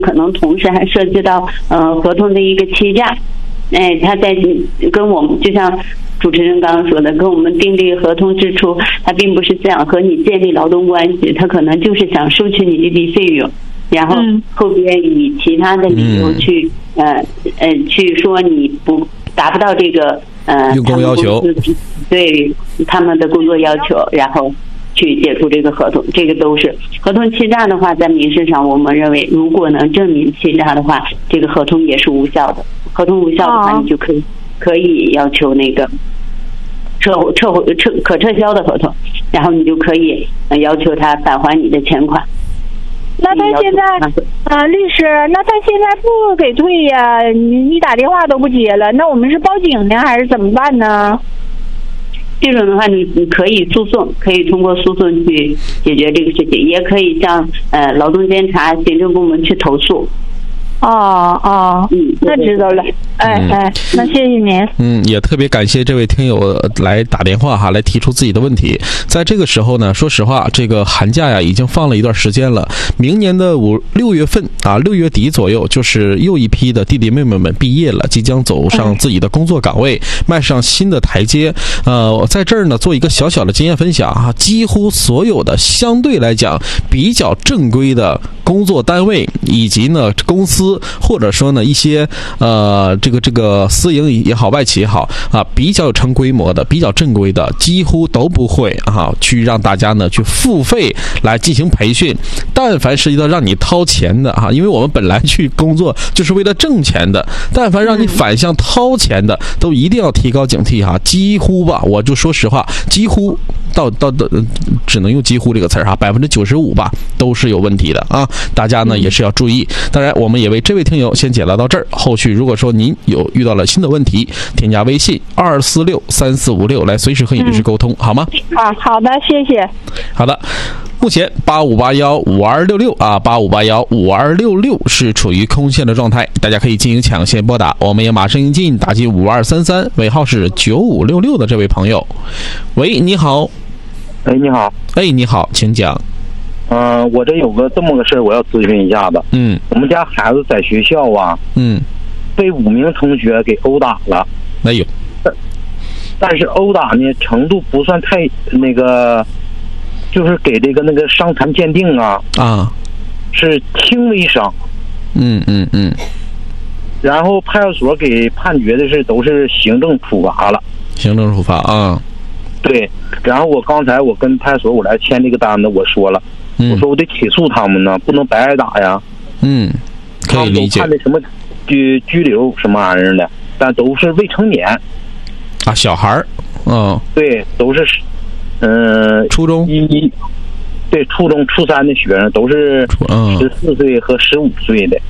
可能同时还涉及到合同的一个欺诈。他在跟我们，就像主持人刚刚说的，跟我们订立合同之初，他并不是想和你建立劳动关系，他可能就是想收取你一笔费用，然后后边以其他的理由去去说你达不到这个用工要求， 对他们的工作要求，然后去解除这个合同，这个都是合同欺诈的话，在民事上我们认为，如果能证明欺诈的话，这个合同也是无效的。合同无效的话，你就可以要求那个可撤销的合同，然后你就可以要求他返还你的钱款。 那他现在律师，那他现在不给退呀？你打电话都不接了，那我们是报警呢，还是怎么办呢？ 这种的话，你可以诉讼，可以通过诉讼去解决这个事情，也可以向劳动监察行政部门去投诉。那知道了。那谢谢您。 也特别感谢这位听友来打电话来提出自己的问题。在这个时候呢，说实话，这个寒假呀已经放了一段时间了，明年的6月份6月底左右，就是又一批的弟弟妹妹们毕业了，即将走上自己的工作岗位，迈上新的台阶。我在这儿呢做一个小小的经验分享几乎所有的相对来讲比较正规的工作单位以及呢公司，或者说呢一些这个私营也好，外企也好比较有成规模的，比较正规的，几乎都不会去让大家呢去付费来进行培训。但凡涉及到让你掏钱的因为我们本来去工作就是为了挣钱的，但凡让你反向掏钱的，都一定要提高警惕几乎吧，我就说实话，几乎到只能用几乎这个词95%吧都是有问题的大家呢也是要注意。当然我们也为这位听友先解答到这儿，后续如果说您有遇到了新的问题，添加微信2463456来随时和你律师沟通，好吗？ 好的，谢谢。 好的，目前8581526685815266是处于空线的状态，大家可以进行抢先拨打，我们也马上进打进5233尾号是9566的这位朋友。喂，你好。 你好。 你好，请讲。 我这有这么个事儿，我要咨询一下子。我们家孩子在学校被5名同学给殴打了。 没有。 但是殴打呢程度不算太那个，就是给这个那个伤残鉴定是轻微伤。然后派出所给判决的都是行政处罚了。 行政处罚对。然后我刚才跟派出所我来签这个单子，我说了。我说我得起诉他们呢，不能白挨打呀。 可以理解。 他们都判的什么拘留什么玩意儿的，但都是未成年。 小孩儿。 对，都是初中。 对，初中初三的学生都是14岁和15岁的。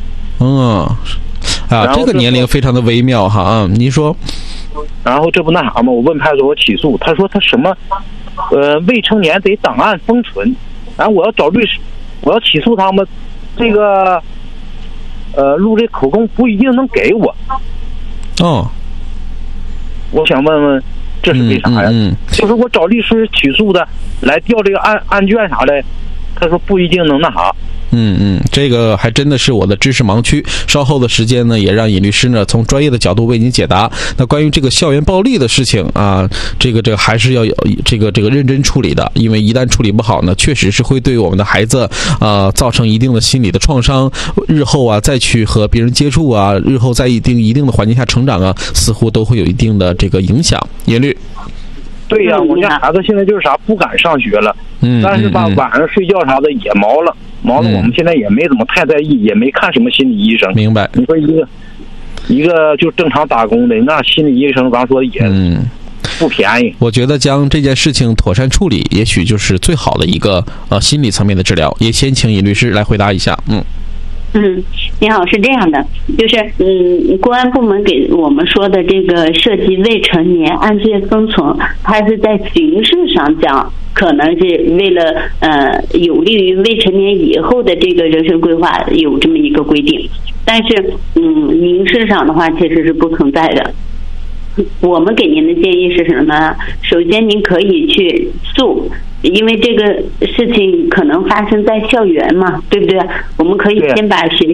这个年龄非常的微妙您说。 然后这不那啥吗？我问派出所起诉，他说他什么未成年得档案封存。然后我要找律师，我要起诉他们，这个录这口供不一定能给我。我想问问这是为啥呀？就是我找律师起诉的来调这个案卷啥的，他说不一定能那啥。这个还真的是我的知识盲区，稍后的时间呢也让尹律师呢从专业的角度为您解答。那关于这个校园暴力的事情这个还是要有这个认真处理的，因为一旦处理不好呢，确实是会对我们的孩子造成一定的心理的创伤，日后再去和别人接触日后在一定的环境下成长似乎都会有一定的这个影响。尹律。 对呀，我家孩子现在就是不敢上学了。但是吧，晚上睡觉啥的也毛了，我们现在也没怎么太在意，也没看什么心理医生。 明白。 你说一个就正常打工的，那心理医生咱说也不便宜。 我觉得将这件事情妥善处理，也许就是最好的一个心理层面的治疗。也先请尹律师来回答一下。 你好，是这样的，就是公安部门给我们说的这个涉及未成年按揭封存，它是在形式上讲可能是为了有利于未成年以后的这个人生规划有这么一个规定，但是民事上的话其实是不存在的。 我们给您的建议是什么？首先，您可以去诉，因为这个事情可能发生在校园嘛，对不对？我们可以先把学